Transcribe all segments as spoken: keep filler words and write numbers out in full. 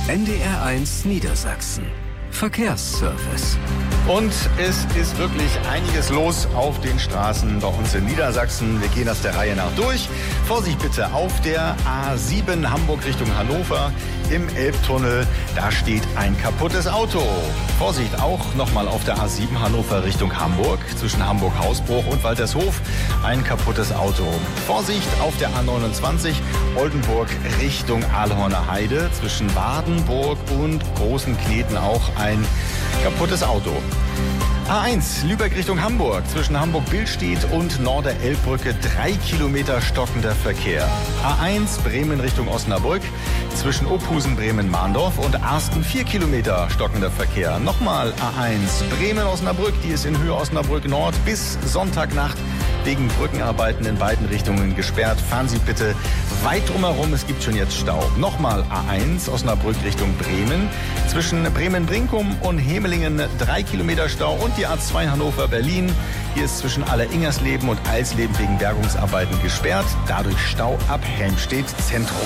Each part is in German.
N D R eins Niedersachsen. Verkehrsservice. Und es ist wirklich einiges los auf den Straßen bei uns in Niedersachsen. Wir gehen das der Reihe nach durch. Vorsicht bitte auf der A sieben Hamburg Richtung Hannover im Elbtunnel. Da steht ein kaputtes Auto. Vorsicht auch nochmal auf der A sieben Hannover Richtung Hamburg zwischen Hamburg-Hausbruch und Waltershof. Ein kaputtes Auto. Vorsicht auf der A neunundzwanzig Oldenburg Richtung Ahlhorner Heide zwischen Wardenburg und Großen Kneten auch ein kaputtes Auto. A eins Lübeck Richtung Hamburg zwischen Hamburg-Billstedt und Norder-Elbbrücke drei Kilometer stockender Verkehr. A eins Bremen Richtung Osnabrück zwischen Ophusen, Bremen-Mahndorf und Arsten vier Kilometer stockender Verkehr. Nochmal A eins Bremen-Osnabrück, die ist in Höhe Osnabrück Nord bis Sonntagnacht wegen Brückenarbeiten in beiden Richtungen gesperrt. Fahren Sie bitte weit drumherum, es gibt schon jetzt Stau. Nochmal A eins Osnabrück Richtung Bremen zwischen Bremen-Brinkum und Hemelingen drei Kilometer Stau und die A zwei Hannover-Berlin. Hier ist zwischen Allersingersleben und Eilsleben wegen Bergungsarbeiten gesperrt. Dadurch Stau ab Helmstedt Zentrum.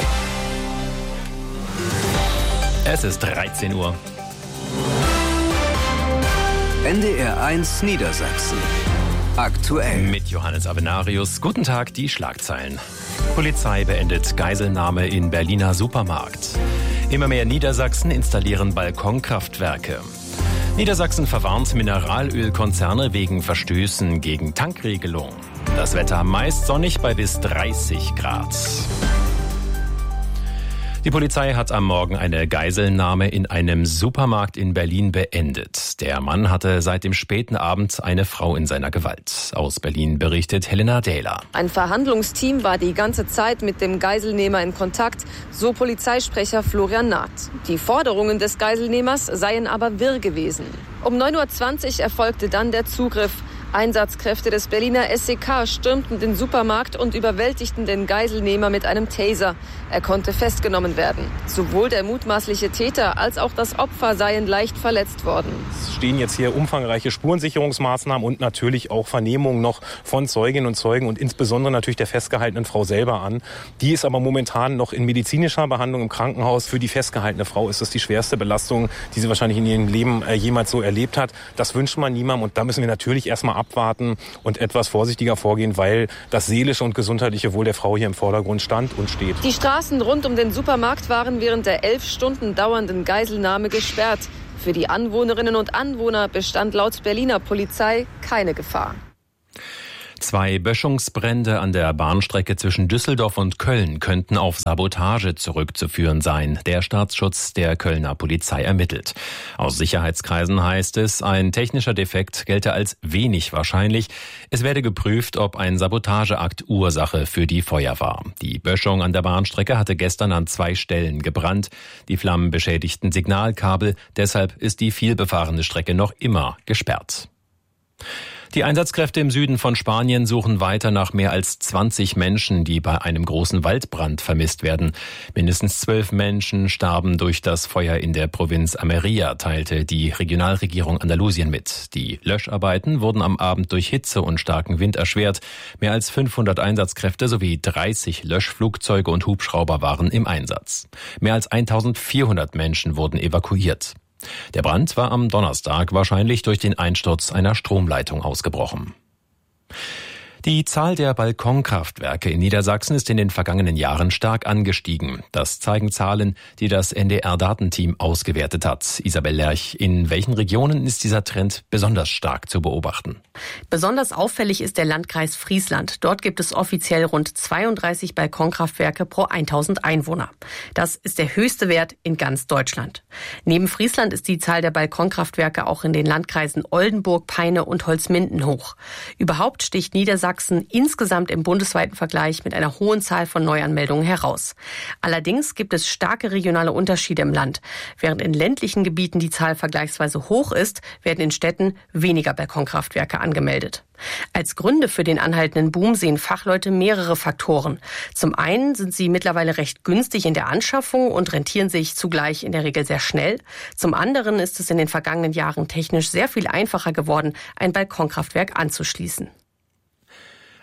Es ist dreizehn Uhr. N D R eins Niedersachsen. Aktuell. Mit Johannes Avenarius. Guten Tag, die Schlagzeilen. Polizei beendet Geiselnahme in Berliner Supermarkt. Immer mehr Niedersachsen installieren Balkonkraftwerke. Niedersachsen verwarnt Mineralölkonzerne wegen Verstößen gegen Tankregelung. Das Wetter meist sonnig bei bis dreißig Grad. Die Polizei hat am Morgen eine Geiselnahme in einem Supermarkt in Berlin beendet. Der Mann hatte seit dem späten Abend eine Frau in seiner Gewalt. Aus Berlin berichtet Helena Dähler. Ein Verhandlungsteam war die ganze Zeit mit dem Geiselnehmer in Kontakt, so Polizeisprecher Florian Naht. Die Forderungen des Geiselnehmers seien aber wirr gewesen. Um neun Uhr zwanzig erfolgte dann der Zugriff. Einsatzkräfte des Berliner S E K stürmten den Supermarkt und überwältigten den Geiselnehmer mit einem Taser. Er konnte festgenommen werden. Sowohl der mutmaßliche Täter als auch das Opfer seien leicht verletzt worden. Es stehen jetzt hier umfangreiche Spurensicherungsmaßnahmen und natürlich auch Vernehmungen noch von Zeuginnen und Zeugen und insbesondere natürlich der festgehaltenen Frau selber an. Die ist aber momentan noch in medizinischer Behandlung im Krankenhaus. Für die festgehaltene Frau ist es die schwerste Belastung, die sie wahrscheinlich in ihrem Leben jemals so erlebt hat. Das wünscht man niemandem und da müssen wir natürlich erstmal abwarten und etwas vorsichtiger vorgehen, weil das seelische und gesundheitliche Wohl der Frau hier im Vordergrund stand und steht. Die Straßen rund um den Supermarkt waren während der elf Stunden dauernden Geiselnahme gesperrt. Für die Anwohnerinnen und Anwohner bestand laut Berliner Polizei keine Gefahr. Zwei Böschungsbrände an der Bahnstrecke zwischen Düsseldorf und Köln könnten auf Sabotage zurückzuführen sein. Der Staatsschutz der Kölner Polizei ermittelt. Aus Sicherheitskreisen heißt es, ein technischer Defekt gelte als wenig wahrscheinlich. Es werde geprüft, ob ein Sabotageakt Ursache für die Feuer war. Die Böschung an der Bahnstrecke hatte gestern an zwei Stellen gebrannt. Die Flammen beschädigten Signalkabel. Deshalb ist die vielbefahrene Strecke noch immer gesperrt. Die Einsatzkräfte im Süden von Spanien suchen weiter nach mehr als zwanzig Menschen, die bei einem großen Waldbrand vermisst werden. Mindestens zwölf Menschen starben durch das Feuer in der Provinz Almería, teilte die Regionalregierung Andalusien mit. Die Löscharbeiten wurden am Abend durch Hitze und starken Wind erschwert. Mehr als fünfhundert Einsatzkräfte sowie dreißig Löschflugzeuge und Hubschrauber waren im Einsatz. Mehr als eintausendvierhundert Menschen wurden evakuiert. Der Brand war am Donnerstag wahrscheinlich durch den Einsturz einer Stromleitung ausgebrochen. Die Zahl der Balkonkraftwerke in Niedersachsen ist in den vergangenen Jahren stark angestiegen. Das zeigen Zahlen, die das N D R-Datenteam ausgewertet hat. Isabel Lerch, in welchen Regionen ist dieser Trend besonders stark zu beobachten? Besonders auffällig ist der Landkreis Friesland. Dort gibt es offiziell rund zweiunddreißig Balkonkraftwerke pro tausend Einwohner. Das ist der höchste Wert in ganz Deutschland. Neben Friesland ist die Zahl der Balkonkraftwerke auch in den Landkreisen Oldenburg, Peine und Holzminden hoch. Überhaupt sticht Niedersachsen insgesamt im bundesweiten Vergleich mit einer hohen Zahl von Neuanmeldungen heraus. Allerdings gibt es starke regionale Unterschiede im Land. Während in ländlichen Gebieten die Zahl vergleichsweise hoch ist, werden in Städten weniger Balkonkraftwerke angemeldet. Als Gründe für den anhaltenden Boom sehen Fachleute mehrere Faktoren. Zum einen sind sie mittlerweile recht günstig in der Anschaffung und rentieren sich zugleich in der Regel sehr schnell. Zum anderen ist es in den vergangenen Jahren technisch sehr viel einfacher geworden, ein Balkonkraftwerk anzuschließen.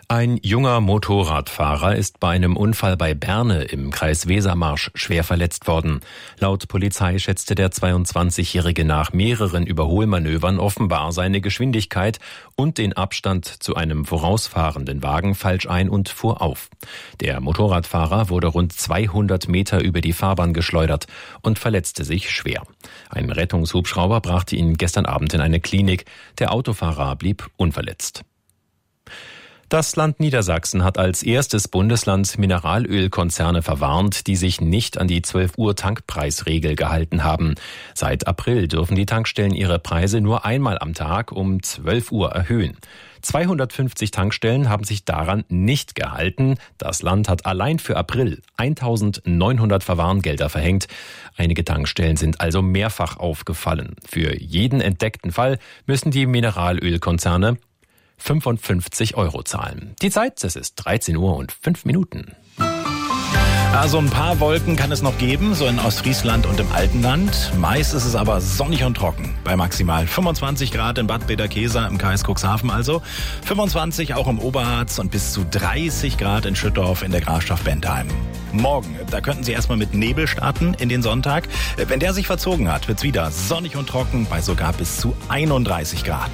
Ein junger Motorradfahrer ist bei einem Unfall bei Berne im Kreis Wesermarsch schwer verletzt worden. Laut Polizei schätzte der zweiundzwanzigjährige nach mehreren Überholmanövern offenbar seine Geschwindigkeit und den Abstand zu einem vorausfahrenden Wagen falsch ein und fuhr auf. Der Motorradfahrer wurde rund zweihundert Meter über die Fahrbahn geschleudert und verletzte sich schwer. Ein Rettungshubschrauber brachte ihn gestern Abend in eine Klinik. Der Autofahrer blieb unverletzt. Das Land Niedersachsen hat als erstes Bundesland Mineralölkonzerne verwarnt, die sich nicht an die zwölf Uhr Tankpreisregel gehalten haben. Seit April dürfen die Tankstellen ihre Preise nur einmal am Tag um zwölf Uhr erhöhen. zweihundertfünfzig Tankstellen haben sich daran nicht gehalten. Das Land hat allein für April eintausendneunhundert Verwarngelder verhängt. Einige Tankstellen sind also mehrfach aufgefallen. Für jeden entdeckten Fall müssen die Mineralölkonzerne fünfundfünfzig Euro zahlen. Die Zeit, es ist dreizehn Uhr und fünf Minuten. Also ein paar Wolken kann es noch geben, so in Ostfriesland und im Altenland. Meist ist es aber sonnig und trocken. Bei maximal fünfundzwanzig Grad in Bad Bederkesa im Kreis Cuxhaven also. fünfundzwanzig auch im Oberharz und bis zu dreißig Grad in Schüttorf in der Grafschaft Bentheim. Morgen, da könnten Sie erstmal mit Nebel starten in den Sonntag. Wenn der sich verzogen hat, wird's wieder sonnig und trocken bei sogar bis zu einunddreißig Grad.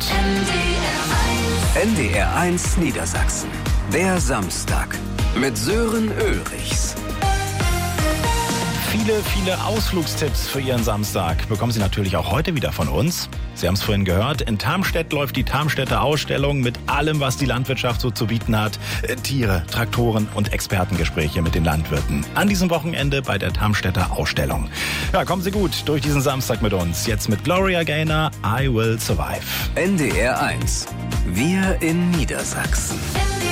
N D R eins Niedersachsen. Der Samstag mit Sören Ulrichs. Viele, viele Ausflugstipps für Ihren Samstag bekommen Sie natürlich auch heute wieder von uns. Sie haben es vorhin gehört, in Tarmstedt läuft die Tarmstädter Ausstellung mit allem, was die Landwirtschaft so zu bieten hat. Tiere, Traktoren und Expertengespräche mit den Landwirten. An diesem Wochenende bei der Tarmstädter Ausstellung. Ja, kommen Sie gut durch diesen Samstag mit uns. Jetzt mit Gloria Gaynor, I Will Survive. N D R eins. Wir in Niedersachsen.